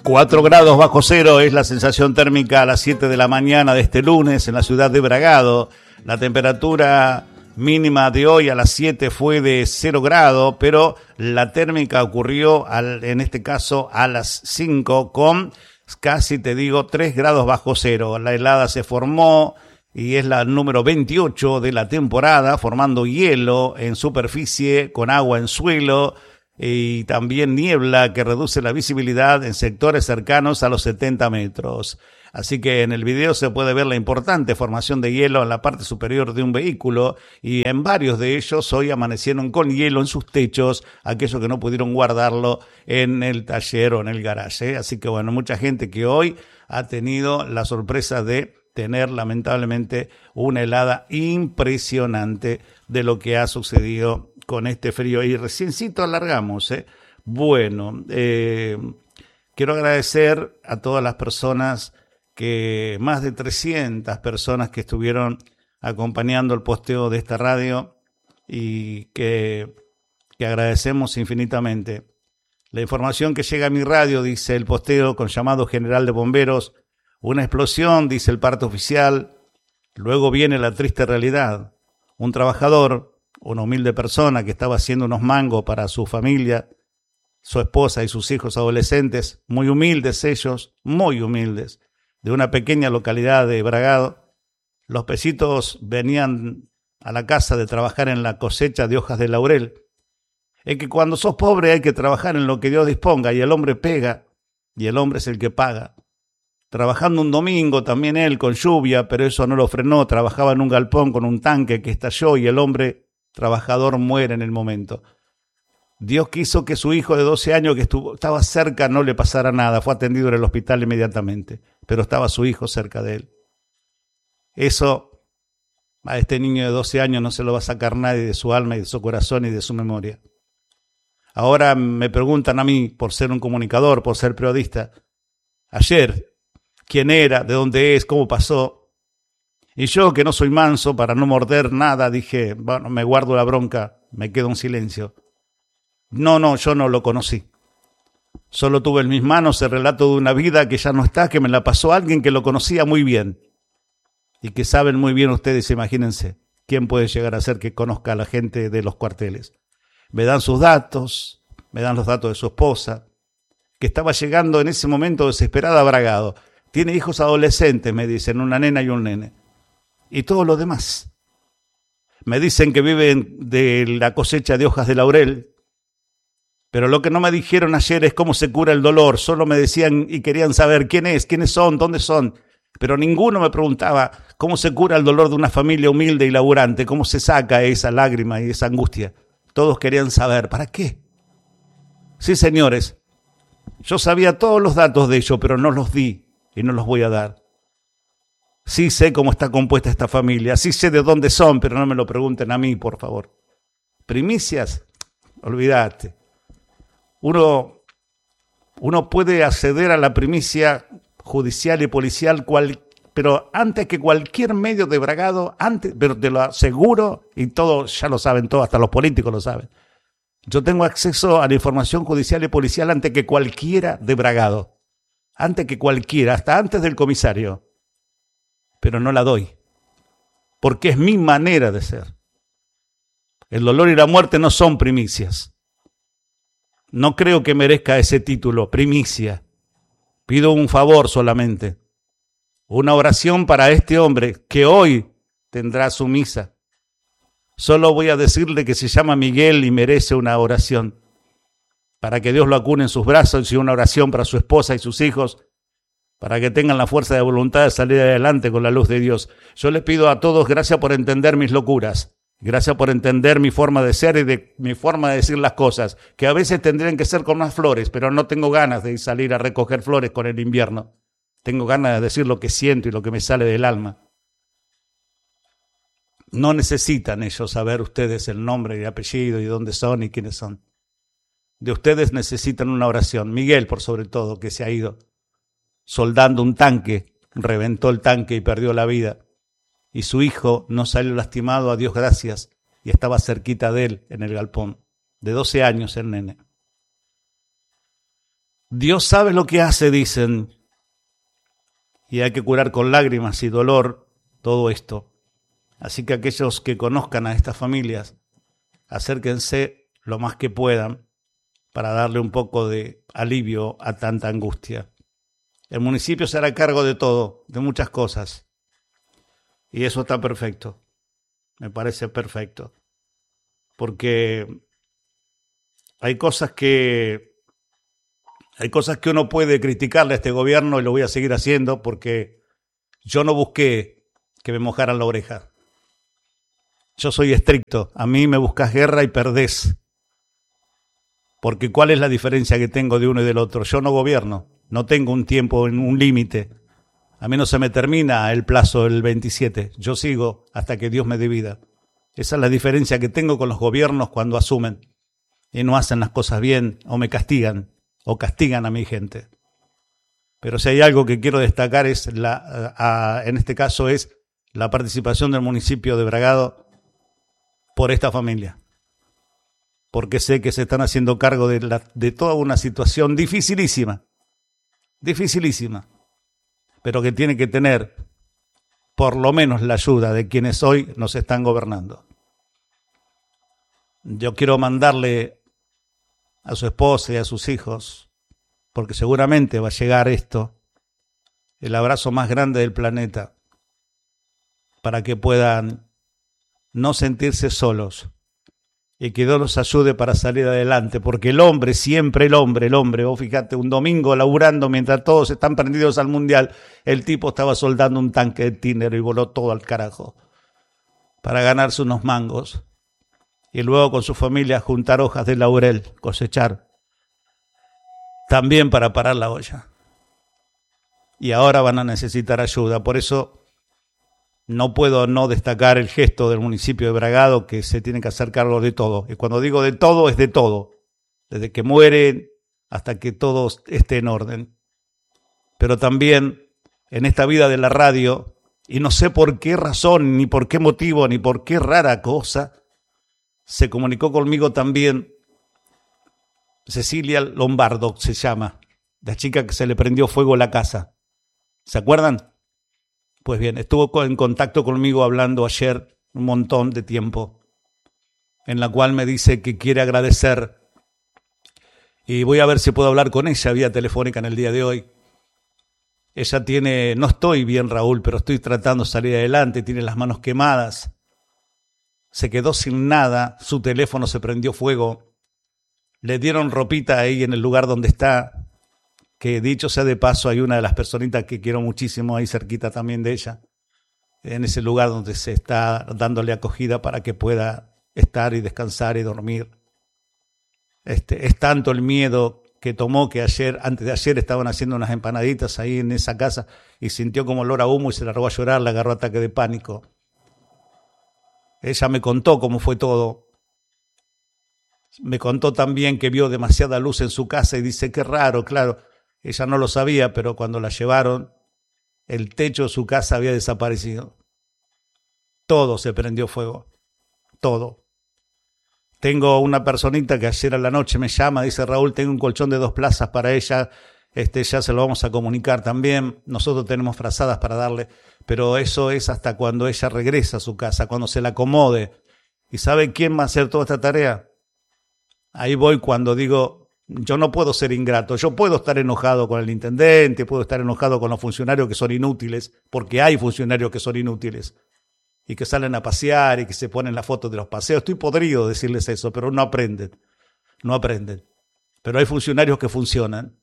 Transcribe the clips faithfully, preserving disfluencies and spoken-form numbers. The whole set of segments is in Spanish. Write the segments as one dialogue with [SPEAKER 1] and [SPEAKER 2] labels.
[SPEAKER 1] cuatro grados bajo cero es la sensación térmica a las siete de la mañana de este lunes en la ciudad de Bragado. La temperatura mínima de hoy a las siete fue de cero grado, pero la térmica ocurrió al, en este caso a las cinco con casi, te digo, tres grados bajo cero. La helada se formó y es la número veintiocho de la temporada, formando hielo en superficie con agua en suelo y también niebla que reduce la visibilidad en sectores cercanos a los setenta metros. Así que en el video se puede ver la importante formación de hielo en la parte superior de un vehículo y en varios de ellos hoy amanecieron con hielo en sus techos, aquellos que no pudieron guardarlo en el taller o en el garaje. Así que bueno, mucha gente que hoy ha tenido la sorpresa de tener lamentablemente una helada impresionante de lo que ha sucedido con este frío. Y reciencito alargamos, ¿eh? Bueno, eh, quiero agradecer a todas las personas, que más de trescientas personas que estuvieron acompañando el posteo de esta radio y que, que agradecemos infinitamente. La información que llega a mi radio, dice el posteo con llamado general de bomberos, una explosión, dice el parte oficial, luego viene la triste realidad. Un trabajador, una humilde persona que estaba haciendo unos mangos para su familia, su esposa y sus hijos adolescentes, muy humildes ellos, muy humildes, de una pequeña localidad de Bragado. Los pesitos venían a la casa de trabajar en la cosecha de hojas de laurel. Es que cuando sos pobre hay que trabajar en lo que Dios disponga y el hombre pega y el hombre es el que paga. Trabajando un domingo también él con lluvia, pero eso no lo frenó, trabajaba en un galpón con un tanque que estalló y el hombre trabajador muere en el momento. Dios quiso que su hijo de doce años que estuvo, estaba cerca no le pasara nada, fue atendido en el hospital inmediatamente, pero estaba su hijo cerca de él. Eso a este niño de doce años no se lo va a sacar nadie de su alma y de su corazón y de su memoria. Ahora me preguntan a mí, por ser un comunicador, por ser periodista, ayer, quién era, de dónde es, cómo pasó. Y yo, que no soy manso, para no morder nada, dije, bueno, me guardo la bronca, me quedo en silencio. No, no, yo no lo conocí. Solo tuve en mis manos el relato de una vida que ya no está, que me la pasó alguien que lo conocía muy bien. Y que saben muy bien ustedes, imagínense, quién puede llegar a ser que conozca a la gente de los cuarteles. Me dan sus datos, me dan los datos de su esposa, que estaba llegando en ese momento desesperada a Bragado. Tiene hijos adolescentes, me dicen, una nena y un nene. Y todo lo demás. Me dicen que viven de la cosecha de hojas de laurel, pero lo que no me dijeron ayer es cómo se cura el dolor. Solo me decían y querían saber quién es, quiénes son, dónde son. Pero ninguno me preguntaba cómo se cura el dolor de una familia humilde y laburante, cómo se saca esa lágrima y esa angustia. Todos querían saber, ¿para qué? Sí, señores, yo sabía todos los datos de ellos, pero no los di y no los voy a dar. Sí sé cómo está compuesta esta familia, sí sé de dónde son, pero no me lo pregunten a mí, por favor. Primicias, olvídate. Uno, uno puede acceder a la primicia judicial y policial, cual, pero antes que cualquier medio de Bragado, antes, pero te lo aseguro, y todos ya lo saben, todos, hasta los políticos lo saben. Yo tengo acceso a la información judicial y policial antes que cualquiera de Bragado, antes que cualquiera, hasta antes del comisario, pero no la doy, porque es mi manera de ser. El dolor y la muerte no son primicias. No creo que merezca ese título, primicia. Pido un favor solamente, una oración para este hombre que hoy tendrá su misa. Solo voy a decirle que se llama Miguel y merece una oración, para que Dios lo acune en sus brazos, y una oración para su esposa y sus hijos, para que tengan la fuerza de voluntad de salir adelante con la luz de Dios. Yo les pido a todos gracias por entender mis locuras. Gracias por entender mi forma de ser y de mi forma de decir las cosas, que a veces tendrían que ser con más flores, pero no tengo ganas de salir a recoger flores con el invierno. Tengo ganas de decir lo que siento y lo que me sale del alma. No necesitan ellos saber ustedes el nombre y apellido y dónde son y quiénes son. De ustedes necesitan una oración. Miguel, por sobre todo, que se ha ido soldando un tanque, reventó el tanque y perdió la vida. Y su hijo no salió lastimado, a Dios gracias, y estaba cerquita de él en el galpón, de doce años el nene. Dios sabe lo que hace, dicen, y hay que curar con lágrimas y dolor todo esto. Así que aquellos que conozcan a estas familias, acérquense lo más que puedan para darle un poco de alivio a tanta angustia. El municipio se hará cargo de todo, de muchas cosas, y eso está perfecto, me parece perfecto, porque hay cosas que hay cosas que uno puede criticarle a este gobierno, y lo voy a seguir haciendo porque yo no busqué que me mojaran la oreja. Yo soy estricto, a mí me buscas guerra y perdés. Porque ¿cuál es la diferencia que tengo de uno y del otro? Yo no gobierno, no tengo un tiempo, un límite. A mí no se me termina el plazo del veintisiete, yo sigo hasta que Dios me dé vida. Esa es la diferencia que tengo con los gobiernos cuando asumen y no hacen las cosas bien o me castigan o castigan a mi gente. Pero si hay algo que quiero destacar es la, a, a, en este caso es la participación del municipio de Bragado por esta familia, porque sé que se están haciendo cargo de, la, de toda una situación dificilísima, dificilísima, pero que tiene que tener por lo menos la ayuda de quienes hoy nos están gobernando. Yo quiero mandarle a su esposa y a sus hijos, porque seguramente va a llegar esto, el abrazo más grande del planeta, para que puedan no sentirse solos y que Dios los ayude para salir adelante, porque el hombre, siempre el hombre, el hombre, vos fíjate, un domingo laburando mientras todos están prendidos al mundial, el tipo estaba soldando un tanque de tiner y voló todo al carajo para ganarse unos mangos y luego con su familia juntar hojas de laurel, cosechar, también para parar la olla. Y ahora van a necesitar ayuda, por eso no puedo no destacar el gesto del municipio de Bragado, que se tiene que hacer cargo de todo. Y cuando digo de todo, es de todo. Desde que mueren hasta que todo esté en orden. Pero también en esta vida de la radio, y no sé por qué razón, ni por qué motivo, ni por qué rara cosa, se comunicó conmigo también Cecilia Lombardo, se llama, la chica que se le prendió fuego a la casa. ¿Se acuerdan? Pues bien, estuvo en contacto conmigo hablando ayer un montón de tiempo, en la cual me dice que quiere agradecer, y voy a ver si puedo hablar con ella vía telefónica en el día de hoy. Ella tiene, no estoy bien, Raúl, pero estoy tratando de salir adelante, tiene las manos quemadas, se quedó sin nada, su teléfono se prendió fuego, le dieron ropita ahí en el lugar donde está, que dicho sea de paso, hay una de las personitas que quiero muchísimo ahí cerquita también de ella, en ese lugar donde se está dándole acogida para que pueda estar y descansar y dormir. Este, es tanto el miedo que tomó que ayer, antes de ayer, estaban haciendo unas empanaditas ahí en esa casa y sintió como olor a humo y se largó a llorar, le agarró ataque de pánico. Ella me contó cómo fue todo. Me contó también que vio demasiada luz en su casa y dice, qué raro, claro. Ella no lo sabía, pero cuando la llevaron, el techo de su casa había desaparecido. Todo se prendió fuego. Todo. Tengo una personita que ayer a la noche me llama, dice, Raúl, tengo un colchón de dos plazas para ella, este, ya se lo vamos a comunicar también. Nosotros tenemos frazadas para darle, pero eso es hasta cuando ella regresa a su casa, cuando se la acomode. ¿Y sabe quién va a hacer toda esta tarea? Ahí voy cuando digo, yo no puedo ser ingrato, yo puedo estar enojado con el intendente, puedo estar enojado con los funcionarios que son inútiles, porque hay funcionarios que son inútiles y que salen a pasear y que se ponen las fotos de los paseos. Estoy podrido decirles eso, pero no aprenden, no aprenden. Pero hay funcionarios que funcionan.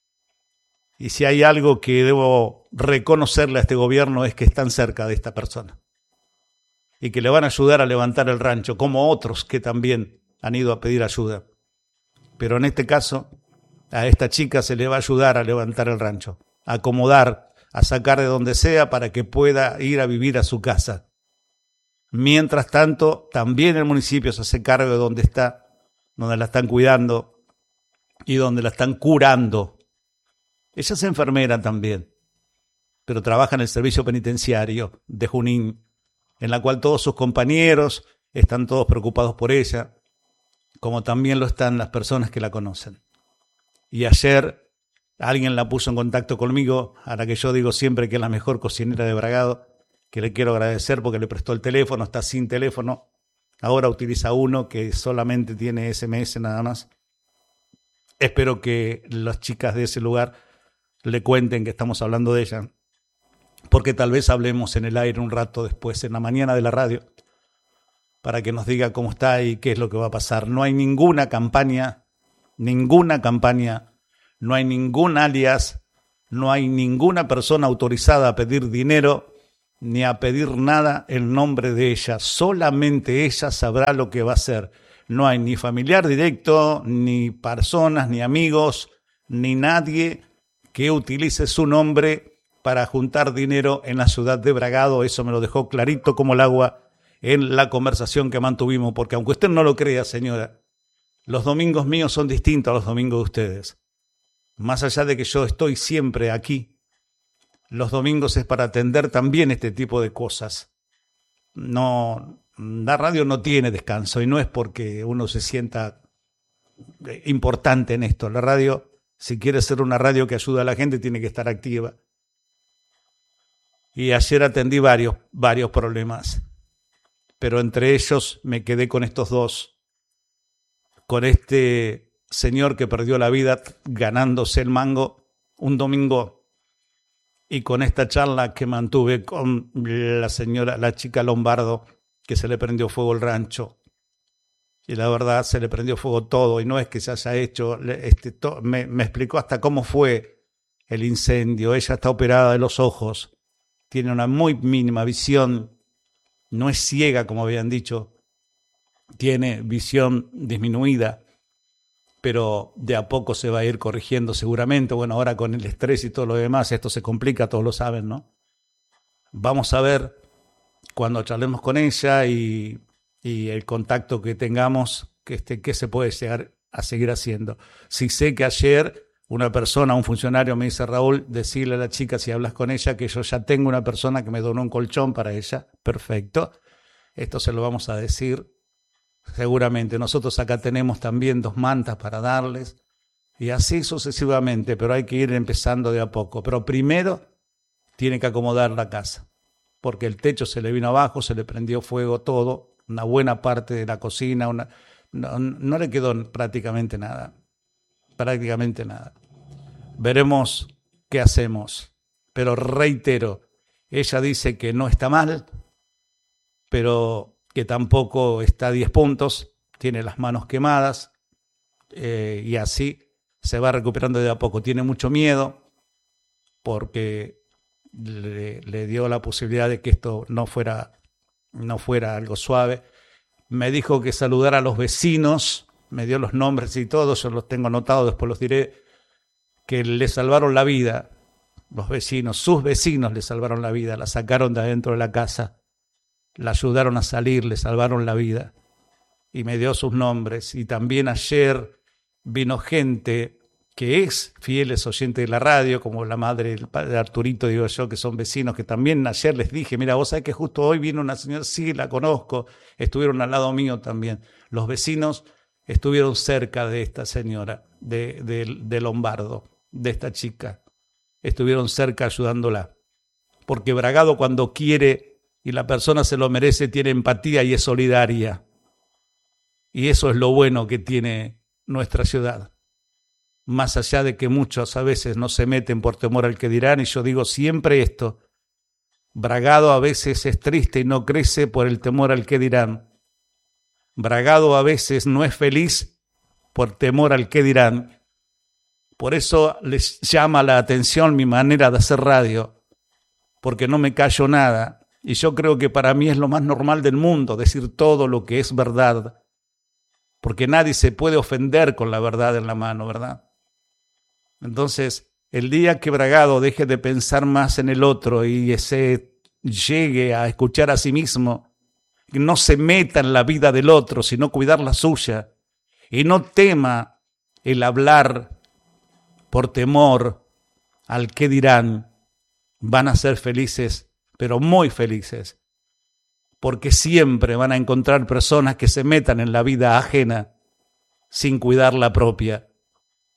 [SPEAKER 1] Y si hay algo que debo reconocerle a este gobierno es que están cerca de esta persona y que le van a ayudar a levantar el rancho, como otros que también han ido a pedir ayuda. Pero en este caso, a esta chica se le va a ayudar a levantar el rancho, a acomodar, a sacar de donde sea para que pueda ir a vivir a su casa. Mientras tanto, también el municipio se hace cargo de donde está, donde la están cuidando y donde la están curando. Ella es enfermera también, pero trabaja en el servicio penitenciario de Junín, en la cual todos sus compañeros están todos preocupados por ella, como también lo están las personas que la conocen. Y ayer Alguien la puso en contacto conmigo, a la que yo digo siempre que es la mejor cocinera de Bragado, que le quiero agradecer porque le prestó el teléfono, está sin teléfono. Ahora utiliza uno que solamente tiene ese eme ese nada más. Espero que las chicas de ese lugar le cuenten que estamos hablando de ella, porque tal vez hablemos en el aire un rato después, en la mañana de la radio, para que nos diga cómo está y qué es lo que va a pasar. No hay ninguna campaña, ninguna campaña, no hay ningún alias, no hay ninguna persona autorizada a pedir dinero ni a pedir nada en nombre de ella. Solamente ella sabrá lo que va a hacer. No hay ni familiar directo, ni personas, ni amigos, ni nadie que utilice su nombre para juntar dinero en la ciudad de Bragado. Eso me lo dejó clarito como el agua en la conversación que mantuvimos, porque aunque usted no lo crea, señora, los domingos míos son distintos a los domingos de ustedes. Más allá de que yo estoy siempre aquí, los domingos es para atender también este tipo de cosas. No, la radio no tiene descanso y no es porque uno se sienta importante en esto. La radio, si quiere ser una radio que ayuda a la gente, tiene que estar activa. Y ayer atendí varios, varios problemas, pero entre ellos me quedé con estos dos, con este señor que perdió la vida ganándose el mango un domingo, y con esta charla que mantuve con la señora, la chica Lombardo, que se le prendió fuego el rancho. Y la verdad, se le prendió fuego todo, y no es que se haya hecho, este, to, me, me explicó hasta cómo fue el incendio. Ella está operada de los ojos, tiene una muy mínima visión, no es ciega como habían dicho, tiene visión disminuida, pero de a poco se va a ir corrigiendo seguramente. Bueno, ahora con el estrés y todo lo demás, esto se complica, todos lo saben, ¿no? Vamos a ver cuando charlemos con ella y, y el contacto que tengamos, que este, qué se puede llegar a seguir haciendo. Si sé que ayer una persona, un funcionario me dice, Raúl, decirle a la chica si hablas con ella que yo ya tengo una persona que me donó un colchón para ella. Perfecto. Esto se lo vamos a decir. Seguramente nosotros acá tenemos también dos mantas para darles y así sucesivamente, pero hay que ir empezando de a poco. Pero primero tiene que acomodar la casa, porque el techo se le vino abajo, se le prendió fuego todo, una buena parte de la cocina, una, no, no le quedó prácticamente nada, prácticamente nada. Veremos qué hacemos, pero reitero, ella dice que no está mal, pero que tampoco está a diez puntos, tiene las manos quemadas eh, y así se va recuperando de a poco. Tiene mucho miedo porque le, le dio la posibilidad de que esto no fuera, no fuera algo suave. Me dijo que saludara a los vecinos, me dio los nombres y todo, yo los tengo anotados, después los diré, que le salvaron la vida. Los vecinos, sus vecinos le salvaron la vida, la sacaron de adentro de la casa, la ayudaron a salir, le salvaron la vida y me dio sus nombres. Y también ayer vino gente que es fieles oyentes de la radio, como la madre, el padre Arturito, digo yo, que son vecinos, que también ayer les dije, mira, vos sabés que justo hoy vino una señora, sí, la conozco, estuvieron al lado mío también. Los vecinos estuvieron cerca de esta señora, de, de, de Lombardo, de esta chica, estuvieron cerca ayudándola, porque Bragado cuando quiere y la persona se lo merece, tiene empatía y es solidaria. Y eso es lo bueno que tiene nuestra ciudad. Más allá de que muchos a veces no se meten por temor al que dirán, y yo digo siempre esto, Bragado a veces es triste y no crece por el temor al que dirán. Bragado a veces no es feliz por temor al que dirán. Por eso les llama la atención mi manera de hacer radio, porque no me callo nada. Y yo creo que para mí es lo más normal del mundo, decir todo lo que es verdad, porque nadie se puede ofender con la verdad en la mano, ¿verdad? Entonces, el día que Bragado deje de pensar más en el otro y se llegue a escuchar a sí mismo, que no se meta en la vida del otro, sino cuidar la suya, y no tema el hablar por temor al que dirán, van a ser felices, pero muy felices, porque siempre van a encontrar personas que se metan en la vida ajena sin cuidar la propia.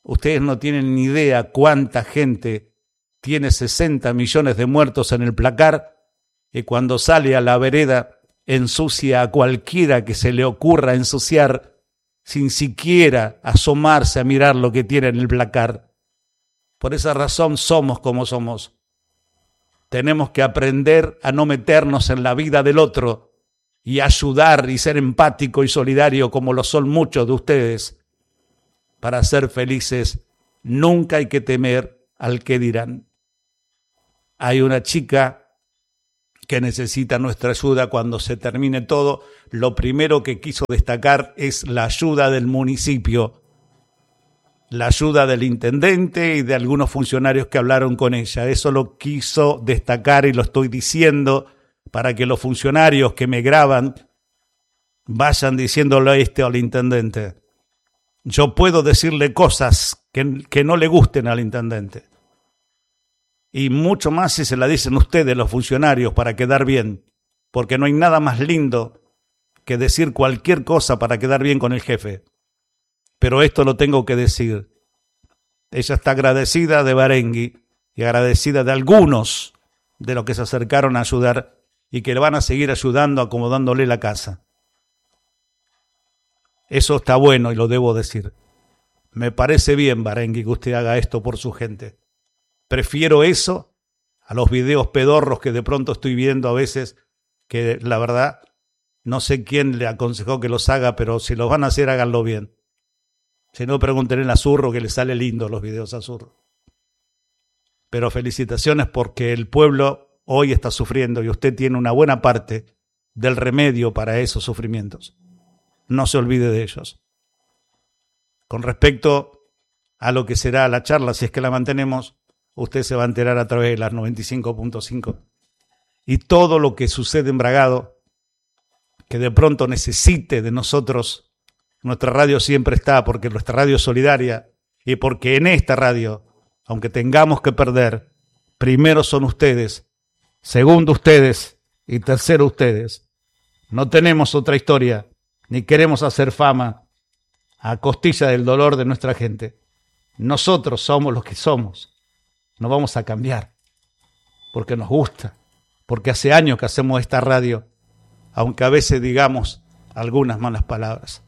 [SPEAKER 1] Ustedes no tienen ni idea cuánta gente tiene sesenta millones de muertos en el placar y cuando sale a la vereda ensucia a cualquiera que se le ocurra ensuciar sin siquiera asomarse a mirar lo que tiene en el placar. Por esa razón somos como somos. Tenemos que aprender a no meternos en la vida del otro y ayudar y ser empático y solidario como lo son muchos de ustedes. Para ser felices nunca hay que temer al que dirán. Hay una chica que necesita nuestra ayuda cuando se termine todo. Lo primero que quiso destacar es la ayuda del municipio, la ayuda del intendente y de algunos funcionarios que hablaron con ella. Eso lo quiso destacar y lo estoy diciendo para que los funcionarios que me graban vayan diciéndole a este o al intendente. Yo puedo decirle cosas que, que no le gusten al intendente. Y mucho más si se la dicen ustedes, los funcionarios, para quedar bien. Porque no hay nada más lindo que decir cualquier cosa para quedar bien con el jefe. Pero esto lo tengo que decir. Ella está agradecida de Barengui y agradecida de algunos de los que se acercaron a ayudar y que le van a seguir ayudando, acomodándole la casa. Eso está bueno y lo debo decir. Me parece bien, Barengui, que usted haga esto por su gente. Prefiero eso a los videos pedorros que de pronto estoy viendo a veces, que la verdad no sé quién le aconsejó que los haga, pero si los van a hacer, háganlo bien. Si no, pregúntenle a Zurro, que le sale lindo los videos a Zurro. Pero felicitaciones porque el pueblo hoy está sufriendo y usted tiene una buena parte del remedio para esos sufrimientos. No se olvide de ellos. Con respecto a lo que será la charla, si es que la mantenemos, usted se va a enterar a través de las noventa y cinco punto cinco. Y todo lo que sucede en Bragado, que de pronto necesite de nosotros, nuestra radio siempre está, porque nuestra radio es solidaria, y porque en esta radio, aunque tengamos que perder, primero son ustedes, segundo ustedes y tercero ustedes. No tenemos otra historia, ni queremos hacer fama a costilla del dolor de nuestra gente. Nosotros somos los que somos. No vamos a cambiar, porque nos gusta, porque hace años que hacemos esta radio, aunque a veces digamos algunas malas palabras.